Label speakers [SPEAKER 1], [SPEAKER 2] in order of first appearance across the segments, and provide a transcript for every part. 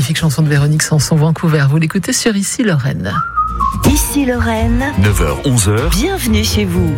[SPEAKER 1] magnifique chanson de Véronique Sanson, Vancouver. Vous l'écoutez sur Ici Lorraine.
[SPEAKER 2] Ici Lorraine,
[SPEAKER 3] 9h, 11h.
[SPEAKER 2] bienvenue chez vous.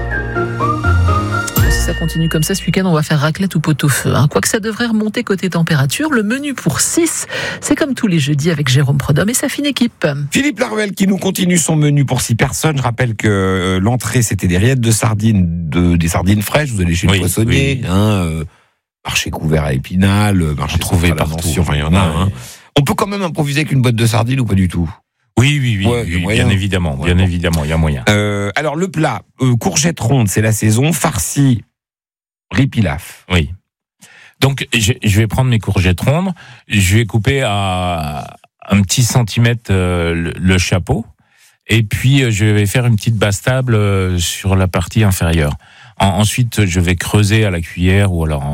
[SPEAKER 1] Si ça continue comme ça, ce week-end, on va faire raclette ou pot-au-feu. Quoique ça devrait remonter côté température. Le menu pour 6, c'est comme tous les jeudis avec Jérôme Prodhomme et sa fine équipe.
[SPEAKER 4] Philippe Laruelle qui nous continue son menu pour 6 personnes. Je rappelle que l'entrée, c'était des rillettes de sardines, des sardines fraîches. Vous allez chez le poissonnier, marché couvert à Épinal, marché
[SPEAKER 3] trouvé partout.
[SPEAKER 4] Enfin, il y en a. On peut quand même improviser avec une boîte de sardines ou pas du tout?
[SPEAKER 3] Oui, bien évidemment, il y a moyen.
[SPEAKER 4] Alors le plat, courgettes rondes, c'est la saison, farci, riz pilaf.
[SPEAKER 3] Oui. Donc je vais prendre mes courgettes rondes, je vais couper à un petit centimètre le chapeau, et puis je vais faire une petite base table sur la partie inférieure. Ensuite, je vais creuser à la cuillère ou alors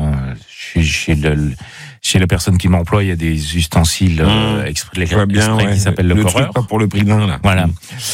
[SPEAKER 3] chez la personne qui m'emploie, il y a des ustensiles exprès qui s'appellent le coreur.
[SPEAKER 4] Truc pas pour le prix d'un, là.
[SPEAKER 3] Voilà.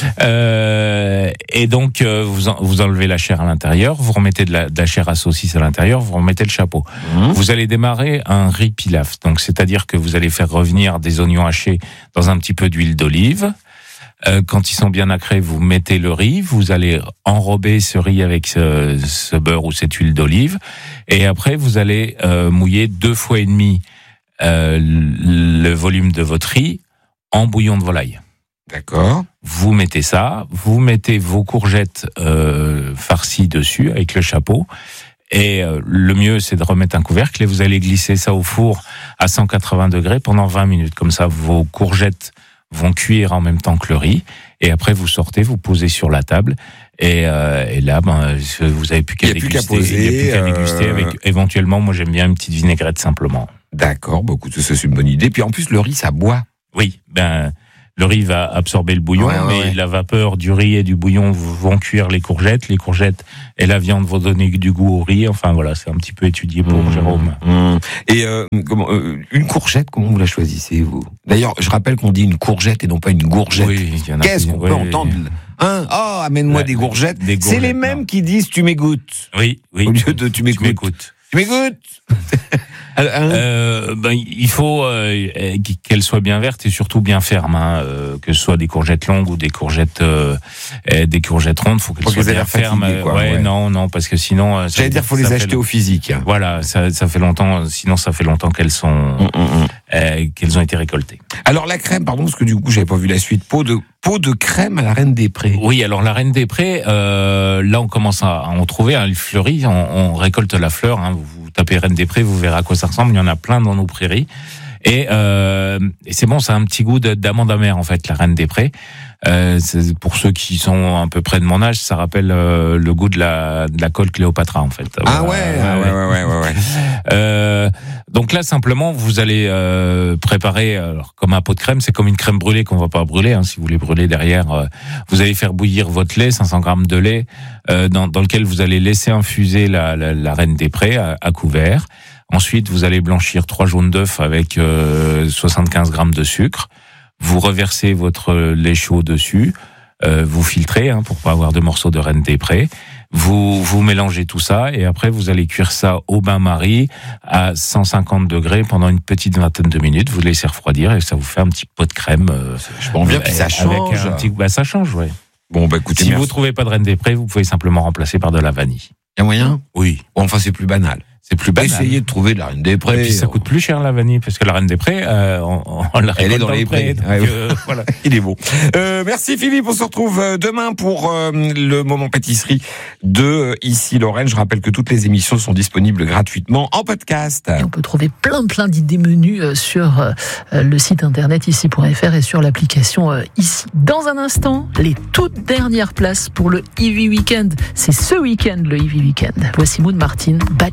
[SPEAKER 3] Et donc vous enlevez la chair à l'intérieur, vous remettez de la chair à saucisse à l'intérieur, vous remettez le chapeau. Vous allez démarrer un riz pilaf. Donc c'est-à-dire que vous allez faire revenir des oignons hachés dans un petit peu d'huile d'olive. Quand ils sont bien nacrés, vous mettez le riz, vous allez enrober ce riz avec ce beurre ou cette huile d'olive, et après vous allez mouiller 2 fois et demi le volume de votre riz en bouillon de volaille.
[SPEAKER 4] D'accord.
[SPEAKER 3] Vous mettez ça, vous mettez vos courgettes farcies dessus avec le chapeau, et le mieux c'est de remettre un couvercle et vous allez glisser ça au four à 180 degrés pendant 20 minutes. Comme ça, vos courgettes vont cuire en même temps que le riz, et après vous sortez, vous posez sur la table, et là, vous avez plus qu'à déguster. Il n'y a plus qu'à déguster avec, éventuellement, moi j'aime bien une petite vinaigrette simplement.
[SPEAKER 4] D'accord, beaucoup de ça, c'est une bonne idée. Puis en plus, le riz, ça boit.
[SPEAKER 3] Oui, le riz va absorber le bouillon, mais la vapeur du riz et du bouillon vont cuire les courgettes et la viande vont donner du goût au riz. Enfin voilà, c'est un petit peu étudié pour Jérôme.
[SPEAKER 4] Et une courgette, comment vous la choisissez, vous? D'ailleurs, je rappelle qu'on dit une courgette et non pas une gourgette.
[SPEAKER 3] Oui, il y en a.
[SPEAKER 4] Qu'est-ce qu'on peut entendre? Amène-moi des gourgettes. C'est les mêmes qui disent tu m'égoutes.
[SPEAKER 3] Oui.
[SPEAKER 4] Au lieu de tu m'écoutes. Tu m'écoutes?
[SPEAKER 3] Il faut qu'elles soient bien vertes et surtout bien fermes, que ce soit des courgettes longues ou des courgettes rondes, faut qu'elles soient bien fermes. Non, parce que sinon
[SPEAKER 4] j'allais dire faut les acheter au physique.
[SPEAKER 3] Voilà, ça fait longtemps, sinon ça fait longtemps qu'elles sont qu'elles ont été récoltées.
[SPEAKER 4] Alors la crème, pardon, parce que du coup j'avais pas vu la suite. Pot de crème à la Reine des Prés.
[SPEAKER 3] Oui, alors la Reine des Prés, là on commence à en trouver, elle fleurit, on récolte la fleur, vous tapez Reine des Prés, vous verrez à quoi ça ressemble, il y en a plein dans nos prairies. Et c'est bon, ça a un petit goût d'amande amère en fait, la Reine des Prés. Pour ceux qui sont un peu près de mon âge, ça rappelle le goût de la colle Cléopatra en fait.
[SPEAKER 4] Ouais.
[SPEAKER 3] Donc là simplement vous allez préparer, alors, comme un pot de crème, c'est comme une crème brûlée qu'on va pas brûler. Si vous voulez brûler derrière, vous allez faire bouillir votre lait, 500 grammes de lait, dans lequel vous allez laisser infuser la Reine des Prés à couvert. Ensuite, vous allez blanchir 3 jaunes d'œufs avec 75 grammes de sucre. Vous reversez votre lait chaud dessus. Vous filtrez pour pas avoir de morceaux de Reine des Prés. Vous mélangez tout ça et après vous allez cuire ça au bain-marie à 150 degrés pendant une petite vingtaine de minutes. Vous laissez refroidir et ça vous fait un petit pot de crème.
[SPEAKER 4] Je pense bien, puis ça change.
[SPEAKER 3] Ça change, ouais.
[SPEAKER 4] Bon, écoutez,
[SPEAKER 3] si vous trouvez pas de Reine des Prés, vous pouvez simplement remplacer par de la vanille.
[SPEAKER 4] Il y a moyen?
[SPEAKER 3] Oui.
[SPEAKER 4] Bon, enfin, c'est plus banal.
[SPEAKER 3] C'est plus banal.
[SPEAKER 4] Essayez de trouver de la Reine des Prés.
[SPEAKER 3] Et puis ça coûte plus cher la vanille, parce que la Reine des Prés, on la récolte
[SPEAKER 4] elle est dans les prés.
[SPEAKER 3] Voilà.
[SPEAKER 4] Il est beau. Merci Philippe, on se retrouve demain pour le moment pâtisserie de Ici Lorraine. Je rappelle que toutes les émissions sont disponibles gratuitement en podcast.
[SPEAKER 1] Et on peut trouver plein d'idées menus sur le site internet ici.fr et sur l'application Ici. Dans un instant, les toutes dernières places pour le Ivy Weekend. C'est ce week-end le Ivy Weekend. Voici Moon Martin.